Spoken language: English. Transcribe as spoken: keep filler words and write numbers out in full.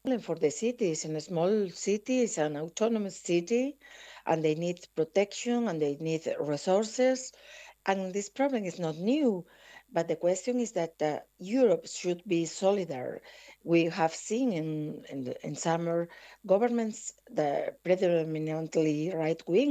for the cities, and a small city is an autonomous city, and they need protection and they need resources. And this problem is not new, but the question is that uh, Europe should be solidar. We have seen in in, the, in summer governments, the predominantly right wing